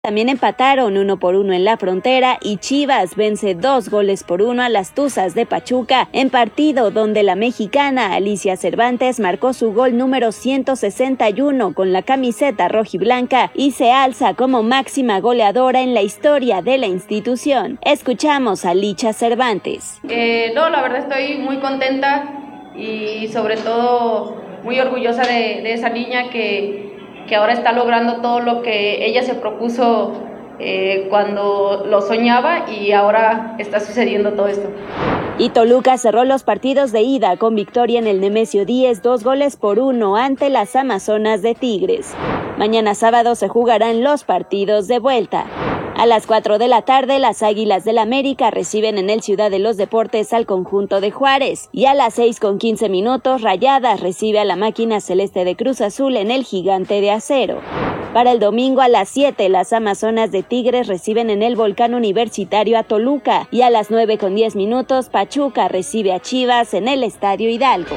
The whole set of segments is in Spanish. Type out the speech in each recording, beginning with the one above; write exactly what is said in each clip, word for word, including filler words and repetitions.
También empataron uno por uno en la Frontera y Chivas vence dos goles por uno a las Tuzas de Pachuca en partido donde la mexicana Alicia Cervantes marcó su gol número ciento sesenta y uno con la camiseta rojiblanca y se alza como máxima goleadora en la historia de la institución. Escuchamos a Licha Cervantes. Eh, no, la verdad estoy muy contenta y sobre todo muy orgullosa de, de esa niña que que ahora está logrando todo lo que ella se propuso eh, cuando lo soñaba y ahora está sucediendo todo esto. Y Toluca cerró los partidos de ida con victoria en el Nemesio diez, dos goles por uno ante las Amazonas de Tigres. Mañana sábado se jugarán los partidos de vuelta. A las cuatro de la tarde, las Águilas del América reciben en el Ciudad de los Deportes al conjunto de Juárez. Y a las seis con quince minutos, Rayadas recibe a la máquina celeste de Cruz Azul en el Gigante de Acero. Para el domingo a las siete, las Amazonas de Tigres reciben en el Volcán Universitario a Toluca. Y a las nueve con diez minutos, Pachuca recibe a Chivas en el Estadio Hidalgo.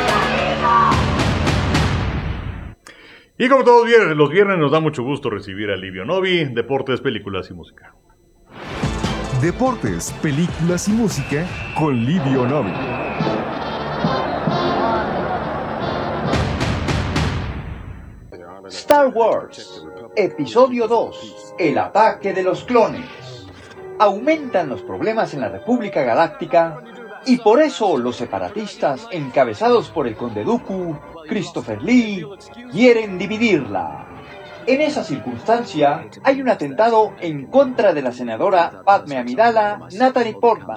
Y como todos los viernes nos da mucho gusto recibir a Livio Novi, Deportes, Películas y Música. Deportes, Películas y Música con Livio Novi. Star Wars, Episodio dos, El ataque de los clones. Aumentan los problemas en la República Galáctica y por eso los separatistas, encabezados por el Conde Dooku, Christopher Lee, quieren dividirla. En esa circunstancia, hay un atentado en contra de la senadora Padme Amidala Natalie Portman.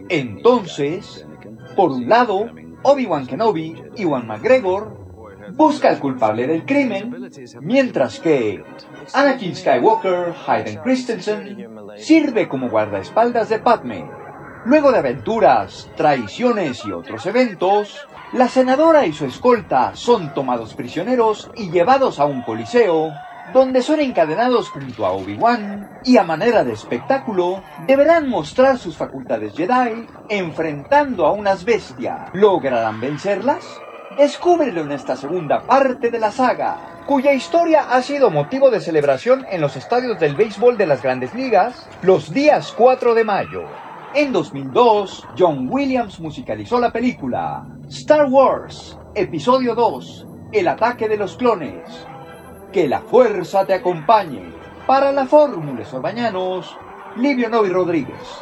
Entonces, por un lado, Obi-Wan Kenobi, Ewan McGregor, busca al culpable del crimen, mientras que Anakin Skywalker, Hayden Christensen, sirve como guardaespaldas de Padme. Luego de aventuras, traiciones y otros eventos, la senadora y su escolta son tomados prisioneros y llevados a un coliseo, donde son encadenados junto a Obi-Wan y a manera de espectáculo deberán mostrar sus facultades Jedi enfrentando a unas bestias. ¿Lograrán vencerlas? Descúbrelo en esta segunda parte de la saga, cuya historia ha sido motivo de celebración en los estadios del béisbol de las Grandes Ligas los días cuatro de mayo. En dos mil dos, John Williams musicalizó la película Star Wars, Episodio dos, El ataque de los clones. Que la fuerza te acompañe. Para la Fórmula Sorbañanos, Livio Novi Rodríguez.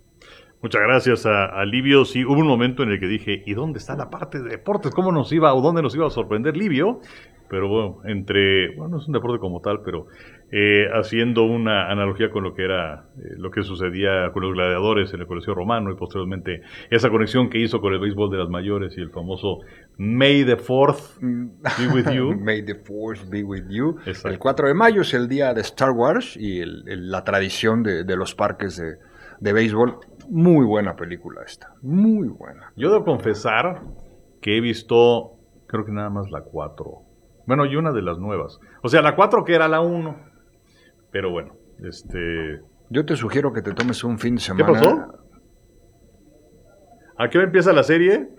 Muchas gracias a, a Livio. Sí, hubo un momento en el que dije, ¿y dónde está la parte de deportes? ¿Cómo nos iba o dónde nos iba a sorprender Livio? Pero bueno, entre, bueno, no es un deporte como tal, pero eh, haciendo una analogía con lo que era, eh, lo que sucedía con los gladiadores en el Coliseo Romano y posteriormente esa conexión que hizo con el béisbol de las mayores y el famoso May the fourth be with you. May the fourth be with you. Exacto. El cuatro de mayo es el día de Star Wars y el, el, la tradición de, de los parques de, de béisbol. Muy buena película esta, muy buena. Yo debo confesar que he visto, creo que nada más la cuatro. Bueno, y una de las nuevas. O sea, la cuatro que era la uno. Pero bueno, este... Yo te sugiero que te tomes un fin de semana. ¿Qué pasó? ¿A qué hora empieza la serie?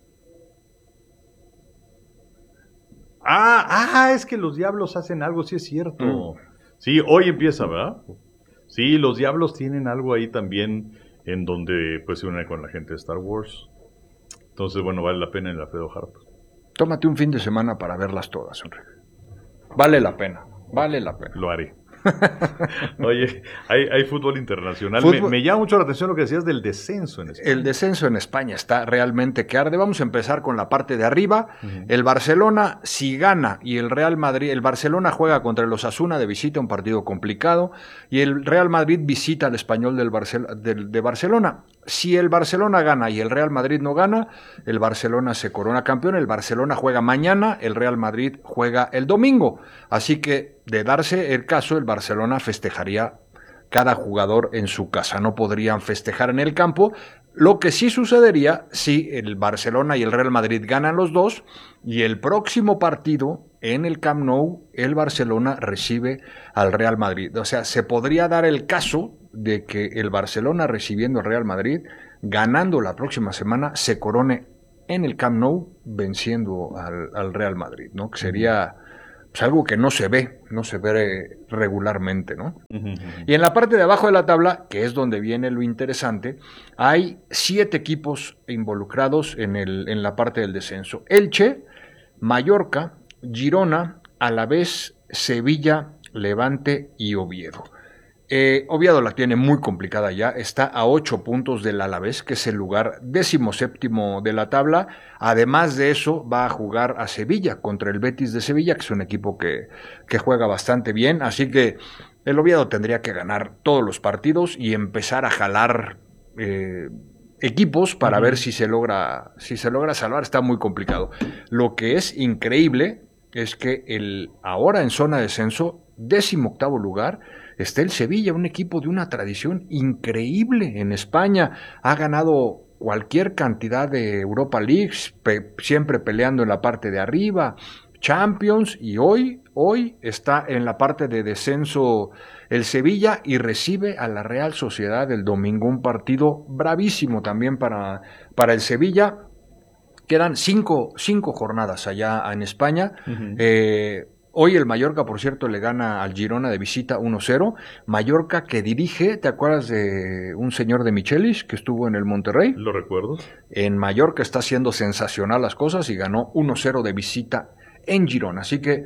Ah, ah, es que los diablos hacen algo, sí es cierto. Mm. Sí, hoy empieza, ¿verdad? Sí, los diablos tienen algo ahí también en donde pues se unen con la gente de Star Wars. Entonces, bueno, vale la pena el Alfredo Harp. Tómate un fin de semana para verlas todas, Enrique. Vale la pena, vale la pena. Lo haré. Oye, hay, hay fútbol internacional. Fútbol... Me, me llama mucho la atención lo que decías del descenso en España. El descenso en España está realmente que arde. Vamos a empezar con la parte de arriba. Uh-huh. El Barcelona, si gana, y el Real Madrid, el Barcelona juega contra el Osasuna de visita, un partido complicado, y el Real Madrid visita al Español del Barcel- del, de Barcelona. Si el Barcelona gana y el Real Madrid no gana, el Barcelona se corona campeón. El Barcelona juega mañana, el Real Madrid juega el domingo. Así que, de darse el caso, el Barcelona festejaría cada jugador en su casa. No podrían festejar en el campo. Lo que sí sucedería si el Barcelona y el Real Madrid ganan los dos y el próximo partido en el Camp Nou, el Barcelona recibe al Real Madrid. O sea, se podría dar el caso de que el Barcelona recibiendo al Real Madrid, ganando la próxima semana, se corone en el Camp Nou venciendo al, al Real Madrid, ¿no? Que sería pues algo que no se ve, no se ve regularmente, ¿no? Uh-huh. Y en la parte de abajo de la tabla, que es donde viene lo interesante, hay siete equipos involucrados en, el, en la parte del descenso. Elche, Mallorca, Girona, Alavés, Sevilla, Levante y Oviedo. Eh, Oviedo la tiene muy complicada ya, está a ocho puntos del Alavés, que es el lugar decimoséptimo de la tabla. Además de eso, va a jugar a Sevilla contra el Betis de Sevilla, que es un equipo que, que juega bastante bien, así que el Oviedo tendría que ganar todos los partidos y empezar a jalar eh, equipos para uh-huh. ver si se logra, si se logra salvar. Está muy complicado. Lo que es increíble es que el ahora en zona de descenso, décimo octavo lugar, está el Sevilla, un equipo de una tradición increíble en España. Ha ganado cualquier cantidad de Europa Leagues, pe- siempre peleando en la parte de arriba, Champions, y hoy, hoy está en la parte de descenso el Sevilla y recibe a la Real Sociedad el domingo, un partido bravísimo también para, para el Sevilla. Quedan cinco, cinco jornadas allá en España. Uh-huh. Eh, Hoy el Mallorca, por cierto, le gana al Girona de visita uno cero. Mallorca que dirige, ¿te acuerdas de un señor de Michelis que estuvo en el Monterrey? Lo recuerdo. En Mallorca está haciendo sensacional las cosas y ganó uno cero de visita en Girona. Así que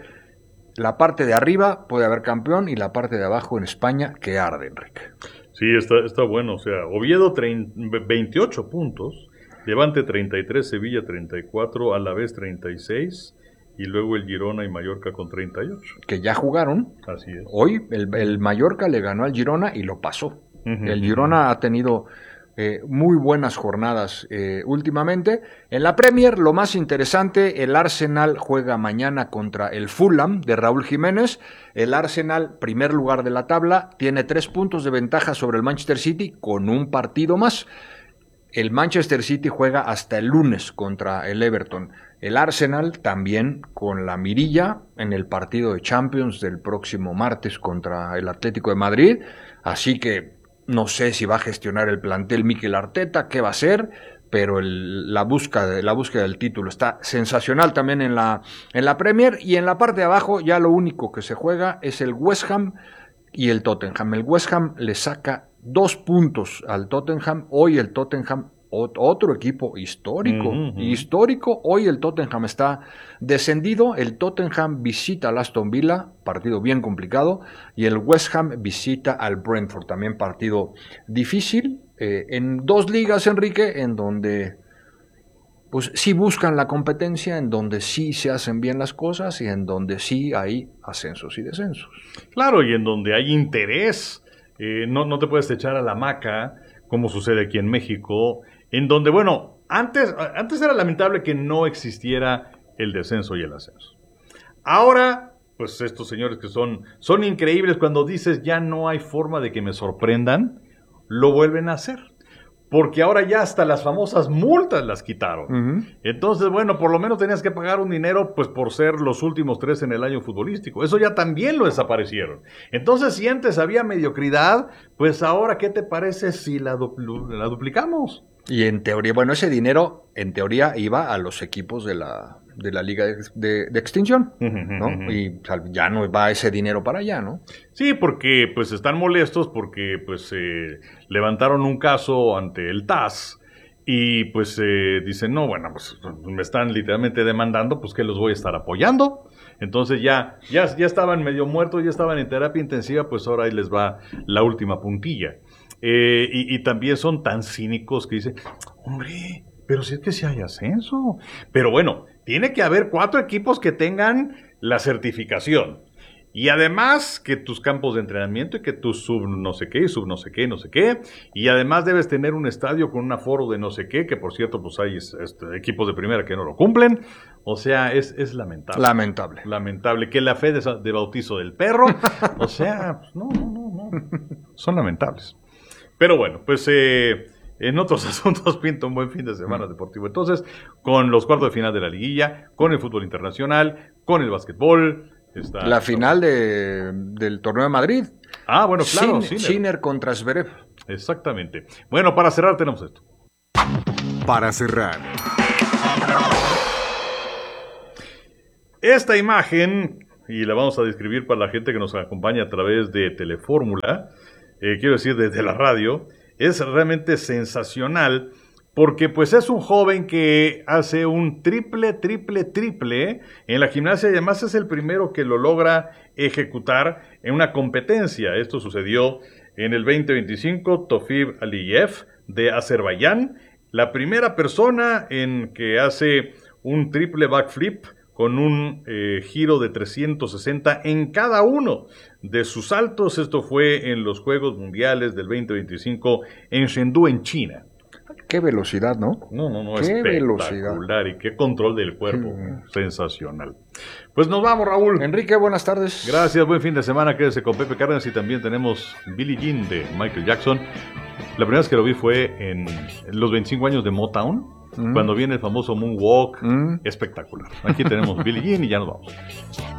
la parte de arriba puede haber campeón y la parte de abajo en España que arde, Enrique. Sí, está, está bueno. O sea, Oviedo treinta, veintiocho puntos, Levante treinta y tres, Sevilla treinta y cuatro, Alavés treinta y seis... y luego el Girona y Mallorca con treinta y ocho. Que ya jugaron. Así es. Hoy el, el Mallorca le ganó al Girona y lo pasó. Uh-huh. El Girona ha tenido eh, muy buenas jornadas eh, últimamente. En la Premier, lo más interesante, el Arsenal juega mañana contra el Fulham de Raúl Jiménez. El Arsenal, primer lugar de la tabla, tiene tres puntos de ventaja sobre el Manchester City con un partido más. El Manchester City juega hasta el lunes contra el Everton. El Arsenal también con la mirilla en el partido de Champions del próximo martes contra el Atlético de Madrid. Así que no sé si va a gestionar el plantel Mikel Arteta, qué va a hacer, pero el, la, búsqueda, la búsqueda del título está sensacional también en la, en la Premier. Y en la parte de abajo ya lo único que se juega es el West Ham y el Tottenham. El West Ham le saca dos puntos al Tottenham. Hoy el Tottenham, otro equipo histórico, uh-huh. histórico. Hoy el Tottenham está descendido. El Tottenham visita al Aston Villa, partido bien complicado, y el West Ham visita al Brentford, también partido difícil. Eh, en dos ligas, Enrique, en donde pues sí buscan la competencia, en donde sí se hacen bien las cosas y en donde sí hay ascensos y descensos. Claro, y en donde hay interés. Eh, no, no te puedes echar a la hamaca, como sucede aquí en México, en donde, bueno, antes, antes era lamentable que no existiera el descenso y el ascenso. Ahora, pues estos señores que son, son increíbles, cuando dices ya no hay forma de que me sorprendan, lo vuelven a hacer. Porque ahora ya hasta las famosas multas las quitaron. Uh-huh. Entonces, bueno, por lo menos tenías que pagar un dinero pues por ser los últimos tres en el año futbolístico. Eso ya también lo desaparecieron. Entonces, si antes había mediocridad, pues ahora, ¿qué te parece si la, du- la duplicamos? Y en teoría, bueno, ese dinero en teoría iba a los equipos de la, de la Liga de, de, de Extinción, uh-huh, ¿no? Uh-huh. Y o sea, ya no va ese dinero para allá, ¿no? Sí, porque pues están molestos porque pues eh, levantaron un caso ante el T A S y pues eh, dicen, no, bueno, pues me están literalmente demandando, pues que los voy a estar apoyando. Entonces ya, ya, ya estaban medio muertos, ya estaban en terapia intensiva, pues ahora ahí les va la última puntilla. Eh, y, y también son tan cínicos que dicen, hombre, pero si es que si hay ascenso. Pero bueno, tiene que haber cuatro equipos que tengan la certificación. Y además que tus campos de entrenamiento y que tu sub no sé qué, y sub no sé qué, no sé qué. Y además debes tener un estadio con un aforo de no sé qué, que por cierto pues hay este, equipos de primera que no lo cumplen. O sea, es, es lamentable. Lamentable. Lamentable. Que la fe de, de bautizo del perro. O sea, pues, no, no, no, no. Son lamentables. Pero bueno, pues eh, en otros asuntos pinta un buen fin de semana deportivo. Entonces, con los cuartos de final de la liguilla, con el fútbol internacional, con el básquetbol. Está la final de, del torneo de Madrid. Ah, bueno, claro. Sin, Sinner contra Zverev. Exactamente. Bueno, para cerrar tenemos esto. Para cerrar. Esta imagen y la vamos a describir para la gente que nos acompaña a través de Telefórmula, eh, quiero decir desde la radio, es realmente sensacional porque pues es un joven que hace un triple, triple, triple en la gimnasia y además es el primero que lo logra ejecutar en una competencia. Esto sucedió en el veinte veinticinco, Tofib Aliyev de Azerbaiyán, la primera persona en que hace un triple backflip con un eh, giro de trescientos sesenta en cada uno de sus saltos. Esto fue en los Juegos Mundiales del veinte veinticinco en Chengdu, en China. Qué velocidad, ¿no? No, no, no, qué espectacular velocidad. Y qué control del cuerpo, Sí. sensacional. Pues nos vamos, Raúl. Enrique, buenas tardes. Gracias, buen fin de semana, quédese con Pepe Cárdenas y también tenemos Billie Jean de Michael Jackson. La primera vez que lo vi fue en los veinticinco años de Motown, mm. cuando viene el famoso Moonwalk, mm. espectacular. Aquí tenemos Billie Jean y ya nos vamos.